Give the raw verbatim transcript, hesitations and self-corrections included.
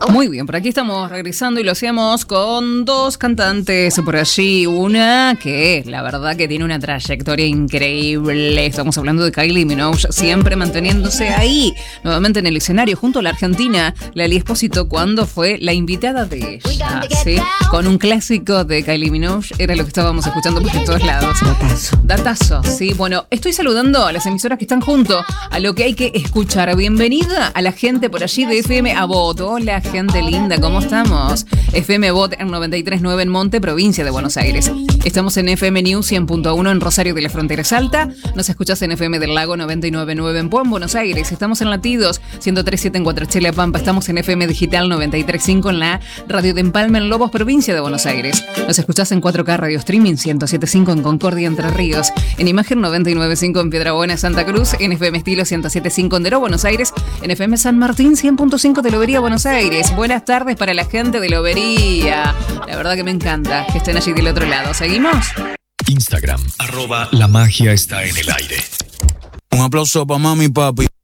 Muy bien, por aquí estamos regresando y lo hacemos con dos cantantes por allí. Una que la verdad que tiene una trayectoria increíble. Estamos hablando de Kylie Minogue, siempre manteniéndose ahí, nuevamente en el escenario, junto a la argentina Lali Espósito, cuando fue la invitada de ella, ¿sí? Con un clásico de Kylie Minogue, era lo que estábamos escuchando por todos lados. Datazo. Datazo, sí. Bueno, estoy saludando a las emisoras que están junto a lo que hay que escuchar. Bienvenida a la gente por allí de F M Abot. Hola, gente linda, ¿cómo estamos? F M Abot en noventa y tres punto nueve en Monte, provincia de Buenos Aires. Estamos en F M News cien punto uno en Rosario de la Frontera Salta. Nos escuchás en F M del Lago noventa y nueve punto nueve en Puan, Buenos Aires. Estamos en Latidos ciento tres punto siete en Cuatrachela, Pampa. Estamos en F M Digital noventa y tres punto cinco en la Radio de Empalme en Lobos, provincia de Buenos Aires. Nos escuchás en cuatro K Radio Streaming ciento siete punto cinco en Concordia, Entre Ríos. En Imagen noventa y nueve punto cinco en Piedrabuena, Santa Cruz. En F M Estilo ciento siete punto cinco en Deró, Buenos Aires. En F M San Martín cien punto cinco de Lobería, Buenos Aires. Buenas tardes para la gente de Lobería. La verdad que me encanta que estén allí del otro lado. ¿Seguimos? Instagram, arroba La Magia Está en el Aire. Un aplauso para mami y papi.